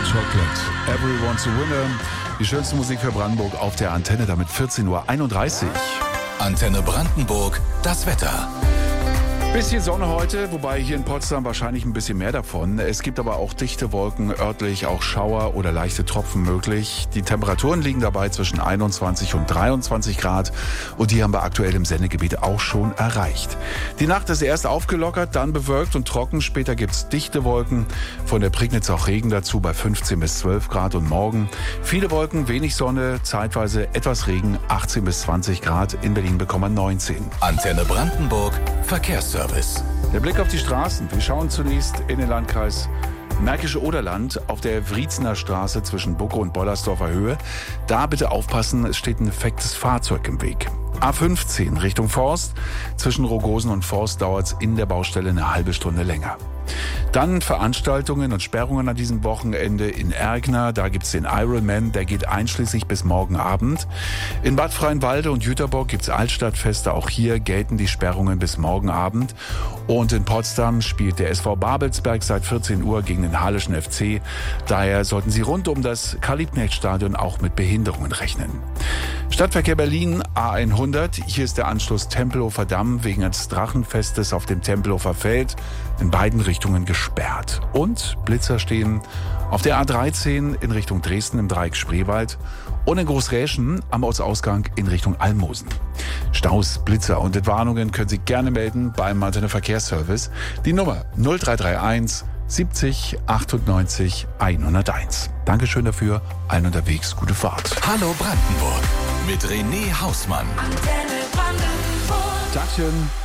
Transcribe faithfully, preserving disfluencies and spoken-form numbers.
Chocolate, Everyone's a Winner. Die schönste Musik für Brandenburg auf der Antenne, damit vierzehn Uhr einunddreißig. Antenne Brandenburg, das Wetter. Bisschen Sonne heute, wobei hier in Potsdam wahrscheinlich ein bisschen mehr davon. Es gibt aber auch dichte Wolken, örtlich auch Schauer oder leichte Tropfen möglich. Die Temperaturen liegen dabei zwischen einundzwanzig und dreiundzwanzig Grad und die haben wir aktuell im Sendegebiet auch schon erreicht. Die Nacht ist erst aufgelockert, dann bewölkt und trocken. Später gibt's dichte Wolken, von der Prignitz auch Regen dazu bei fünfzehn bis zwölf Grad und morgen viele Wolken, wenig Sonne, zeitweise etwas Regen, achtzehn bis zwanzig Grad. In Berlin bekommen wir neunzehn. Antenne Brandenburg, Verkehrsservice. Der Blick auf die Straßen. Wir schauen zunächst in den Landkreis Märkische Oderland auf der Wriezener Straße zwischen Bucke und Bollersdorfer Höhe. Da bitte aufpassen, es steht ein defektes Fahrzeug im Weg. A fünfzehn Richtung Forst. Zwischen Rogosen und Forst dauert es in der Baustelle eine halbe Stunde länger. Dann Veranstaltungen und Sperrungen an diesem Wochenende in Ergner. Da gibt's den Ironman, der geht einschließlich bis morgen Abend. In Bad Freienwalde und Jüterbock gibt's Altstadtfeste. Auch hier gelten die Sperrungen bis morgen Abend. Und in Potsdam spielt der S V Babelsberg seit vierzehn Uhr gegen den Halischen F C. Daher sollten Sie rund um das Karl-Liebknecht-Stadion auch mit Behinderungen rechnen. Stadtverkehr Berlin A hundert. Hier ist der Anschluss Tempelhofer Damm wegen des Drachenfestes auf dem Tempelhofer Feld in beiden Richtungen gesperrt. Und Blitzer stehen auf der A dreizehn in Richtung Dresden im Dreieck Spreewald und in Großräschen am Ortsausgang in Richtung Almosen. Staus, Blitzer und Entwarnungen können Sie gerne melden beim Antenne Verkehrsservice. Die Nummer null drei drei eins siebzig achtundneunzig hunderteins. Dankeschön dafür, allen unterwegs gute Fahrt. Hallo Brandenburg mit René Hausmann. Antenne Brandenburg. Tagchen.